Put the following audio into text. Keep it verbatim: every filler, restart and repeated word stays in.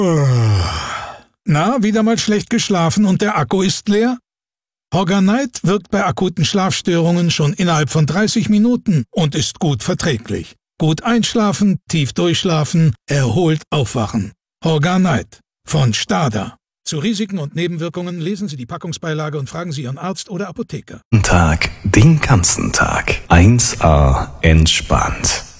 Na, wieder mal schlecht geschlafen und der Akku ist leer? Hogger-Night wirkt bei akuten Schlafstörungen schon innerhalb von dreißig Minuten und ist gut verträglich. Gut einschlafen, tief durchschlafen, erholt aufwachen. Hogger-Night von Stada. Zu Risiken und Nebenwirkungen lesen Sie die Packungsbeilage und fragen Sie Ihren Arzt oder Apotheker. Tag, den ganzen Tag. eins A entspannt.